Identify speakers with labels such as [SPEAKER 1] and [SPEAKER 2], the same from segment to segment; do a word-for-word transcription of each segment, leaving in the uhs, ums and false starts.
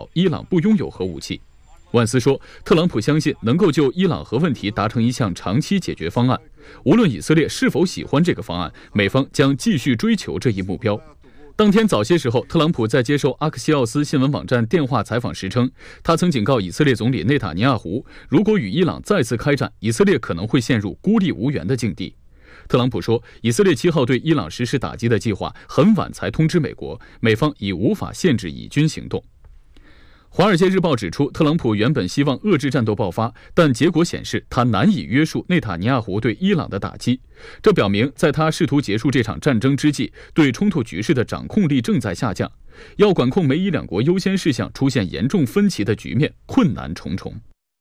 [SPEAKER 1] 伊朗不拥有核武器。万斯说，特朗普相信能够就伊朗核问题达成一项长期解决方案，无论以色列是否喜欢这个方案，美方将继续追求这一目标。当天早些时候，特朗普在接受阿克西奥斯新闻网站电话采访时称，他曾警告以色列总理内塔尼亚胡，如果与伊朗再次开战，以色列可能会陷入孤立无援的境地。特朗普说，以色列七号对伊朗实施打击的计划很晚才通知美国，美方已无法限制以军行动。《华尔街日报》指出，特朗普原本希望遏制战斗爆发，但结果显示他难以约束内塔尼亚胡对伊朗的打击。这表明，在他试图结束这场战争之际，对冲突局势的掌控力正在下降。要管控美伊两国优先事项出现严重分歧的局面，困难重重。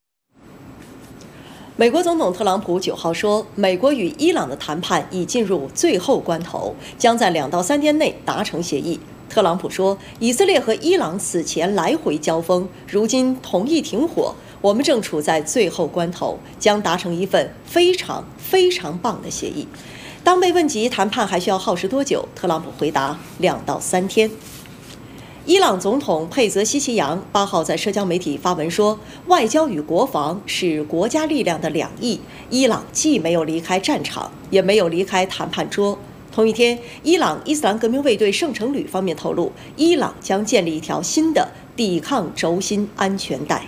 [SPEAKER 2] 美国总统特朗普九号说，美国与伊朗的谈判已进入最后关头，将在两到三天内达成协议。特朗普说，以色列和伊朗此前来回交锋，如今同意停火，我们正处在最后关头，将达成一份非常非常棒的协议。当被问及谈判还需要耗时多久，特朗普回答：两到三天。伊朗总统佩泽西奇扬八号在社交媒体发文说，外交与国防是国家力量的两翼，伊朗既没有离开战场，也没有离开谈判桌。同一天，伊朗伊斯兰革命卫队圣城旅方面透露，伊朗将建立一条新的抵抗轴心安全带。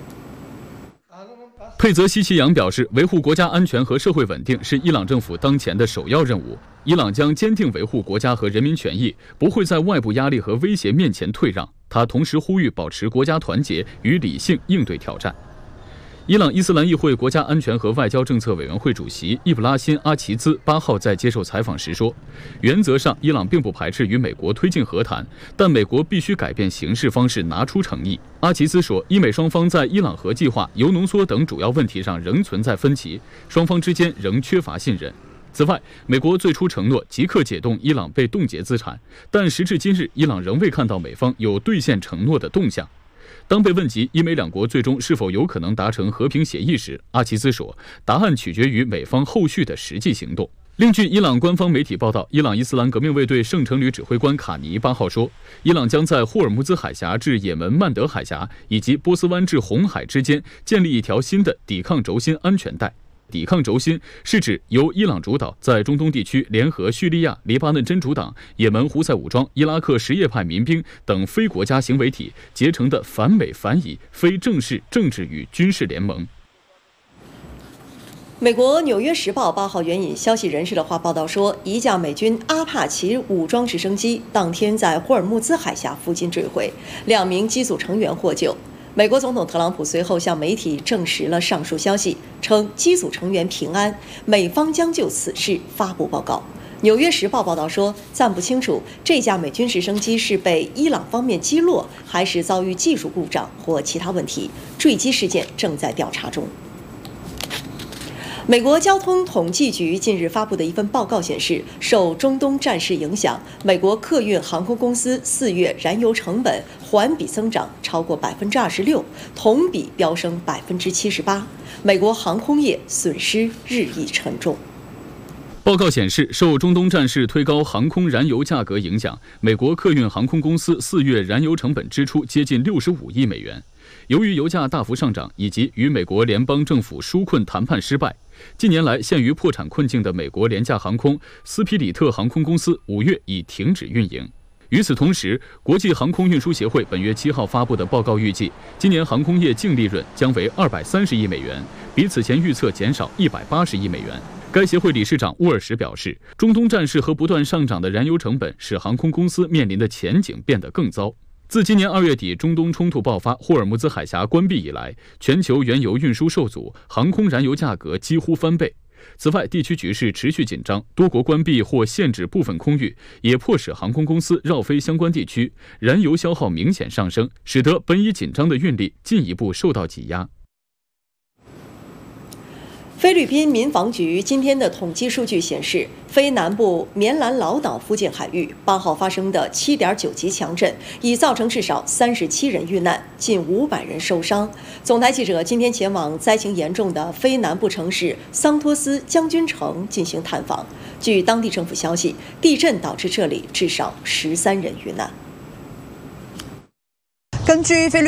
[SPEAKER 1] 佩泽西奇扬表示，维护国家安全和社会稳定是伊朗政府当前的首要任务。伊朗将坚定维护国家和人民权益，不会在外部压力和威胁面前退让。他同时呼吁保持国家团结与理性应对挑战。伊朗伊斯兰议会国家安全和外交政策委员会主席伊布拉辛·阿齐兹八号在接受采访时说，原则上伊朗并不排斥与美国推进和谈，但美国必须改变行事方式，拿出诚意。阿齐兹说，伊美双方在伊朗核计划、铀浓缩等主要问题上仍存在分歧，双方之间仍缺乏信任。此外，美国最初承诺即刻解冻伊朗被冻结资产，但时至今日，伊朗仍未看到美方有兑现承诺的动向。当被问及伊美两国最终是否有可能达成和平协议时，阿齐兹说，答案取决于美方后续的实际行动。另据伊朗官方媒体报道，伊朗伊斯兰革命卫队圣城旅指挥官卡尼八号说，伊朗将在霍尔木兹海峡至也门曼德海峡以及波斯湾至红海之间建立一条新的抵抗轴心安全带。抵抗轴心是指由伊朗主导，在中东地区联合叙利亚、黎巴嫩真主党、也门胡塞武装、伊拉克什叶派民兵等非国家行为体结成的反美反以非正式政治与军事联盟。
[SPEAKER 2] 美国《纽约时报》八号援引消息人士的话报道说，一架美军阿帕奇武装直升机当天在霍尔木兹海峡附近坠毁，两名机组成员获救。美国总统特朗普随后向媒体证实了上述消息，称机组成员平安，美方将就此事发布报告。《纽约时报》报道说，暂不清楚这架美军直升机是被伊朗方面击落，还是遭遇技术故障或其他问题，坠机事件正在调查中。美国交通统计局近日发布的一份报告显示，受中东战事影响，美国客运航空公司四月燃油成本环比增长超过百分之二十六，同比飙升百分之七十八。美国航空业损失日益沉重。
[SPEAKER 1] 报告显示，受中东战事推高航空燃油价格影响，美国客运航空公司四月燃油成本支出接近六十五亿美元。由于油价大幅上涨以及与美国联邦政府纾困谈判失败，近年来陷于破产困境的美国廉价航空斯皮里特航空公司五月已停止运营。与此同时，国际航空运输协会本月七号发布的报告预计，今年航空业净利润将为二百三十亿美元，比此前预测减少一百八十亿美元。该协会理事长沃尔什表示，中东战事和不断上涨的燃油成本使航空公司面临的前景变得更糟。自今年二月底中东冲突爆发、霍尔木兹海峡关闭以来，全球原油运输受阻，航空燃油价格几乎翻倍。此外，地区局势持续紧张，多国关闭或限制部分空域，也迫使航空公司绕飞相关地区，燃油消耗明显上升，使得本已紧张的运力进一步受到挤压。
[SPEAKER 2] 菲律宾民防局今天的统计数据显示，菲南部棉兰老岛附近海域八号发生的 七点九 级强震，已造成至少三十七人遇难，近五百人受伤。总台记者今天前往灾情严重的菲南部城市桑托斯将军城进行探访。据当地政府消息，地震导致这里至少十三人遇难。
[SPEAKER 3] 根据菲律